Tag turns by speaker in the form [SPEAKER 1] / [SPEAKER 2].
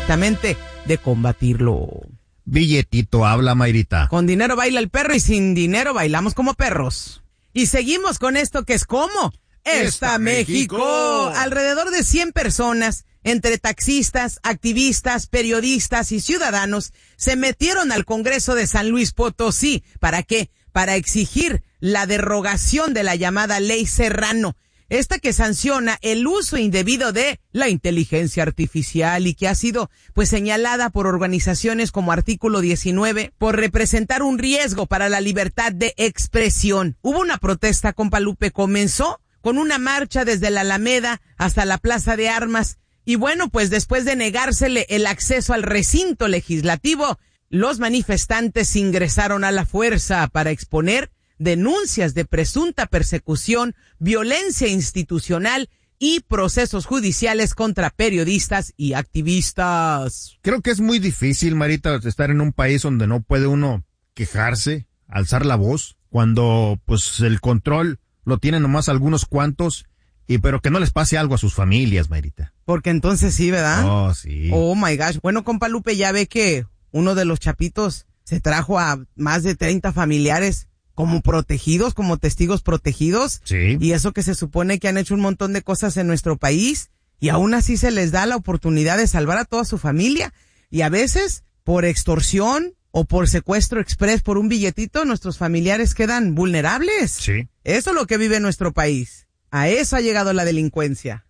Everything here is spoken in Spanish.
[SPEAKER 1] directamente de combatirlo.
[SPEAKER 2] Billetito habla, Mayrita.
[SPEAKER 1] Con dinero baila el perro y sin dinero bailamos como perros. Y seguimos con esto que es como ¡Está México! Alrededor de 100 personas, entre taxistas, activistas, periodistas y ciudadanos, se metieron al Congreso de San Luis Potosí. ¿Para qué? Para exigir la derogación de la llamada Ley Serrano. Esta que sanciona el uso indebido de la inteligencia artificial y que ha sido pues señalada por organizaciones como Artículo 19 por representar un riesgo para la libertad de expresión. Hubo una protesta, compa Lupe, comenzó con una marcha desde la Alameda hasta la Plaza de Armas y bueno, pues después de negársele el acceso al recinto legislativo, los manifestantes ingresaron a la fuerza para exponer denuncias de presunta persecución, violencia institucional y procesos judiciales contra periodistas y activistas.
[SPEAKER 2] Creo que es muy difícil, Marita, estar en un país donde no puede uno quejarse, alzar la voz, cuando pues el control lo tienen nomás algunos cuantos, pero que no les pase algo a sus familias, Marita.
[SPEAKER 1] Porque entonces sí, ¿verdad?
[SPEAKER 2] Oh, sí.
[SPEAKER 1] Oh my gosh. Bueno, compa Lupe, ya ve que uno de los chapitos se trajo a más de 30 familiares como protegidos, como testigos protegidos.
[SPEAKER 2] Sí.
[SPEAKER 1] Y eso que se supone que han hecho un montón de cosas en nuestro país y aún así se les da la oportunidad de salvar a toda su familia. Y a veces, por extorsión o por secuestro express por un billetito, nuestros familiares quedan vulnerables.
[SPEAKER 2] Sí.
[SPEAKER 1] Eso es lo que vive nuestro país. A eso ha llegado la delincuencia.